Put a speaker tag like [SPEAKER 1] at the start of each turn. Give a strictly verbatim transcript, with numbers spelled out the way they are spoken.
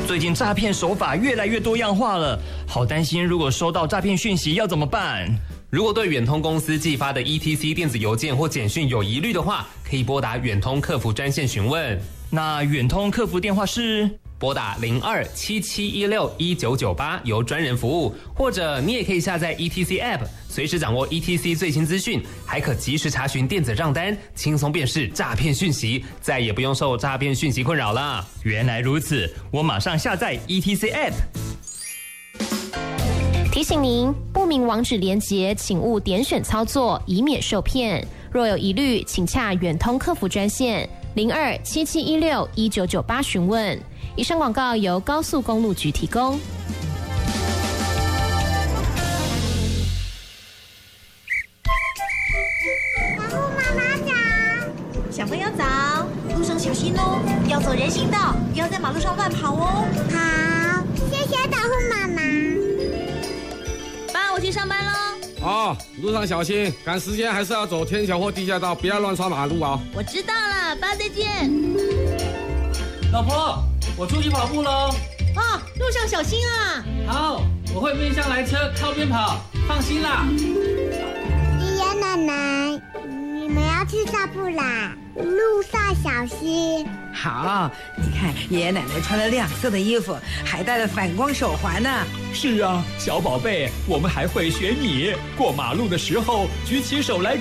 [SPEAKER 1] 最近诈骗手法越来越多样化了，好担心如果收到诈骗讯息要怎么办？
[SPEAKER 2] 如果对远通公司寄发的 E T C 电子邮件或简讯有疑虑的话，可以拨打远通客服专线询问。
[SPEAKER 1] 那远通客服电话是？
[SPEAKER 2] 拨打零二七七一六一九九八，由专人服务，或者你也可以下载 E T C App， 随时掌握 E T C 最新资讯，还可及时查询电子账单，轻松辨识诈骗讯息，再也不用受诈骗讯息困扰了。
[SPEAKER 1] 原来如此，我马上下载 E T C App。
[SPEAKER 3] 提醒您，不明网址连结，请勿点选操作，以免受骗。若有疑虑，请洽远通客服专线零二七七一六一九九八询问。以上广告由高速公路局提供。
[SPEAKER 4] 小虎妈妈早，
[SPEAKER 5] 小朋友早，路上小心哦，要走人行道，不要在马路上乱跑哦。
[SPEAKER 4] 好，谢谢小虎妈妈。
[SPEAKER 5] 爸，我去上班喽。
[SPEAKER 6] 哦，路上小心，赶时间还是要走天桥或地下道，不要乱穿马路哦。
[SPEAKER 5] 我知道了，爸再见。
[SPEAKER 7] 老婆，我出去跑步喽。
[SPEAKER 5] 哦，路上小心啊。
[SPEAKER 7] 好，我会面向来车，靠边跑，放心啦。
[SPEAKER 4] 爷爷奶奶，你们要去散步啦，路上小心。
[SPEAKER 8] 好，你看爷爷奶奶穿了亮色的衣服，还戴了反光手环呢。
[SPEAKER 9] 是啊，小宝贝，我们还会学你过马路的时候举起手来。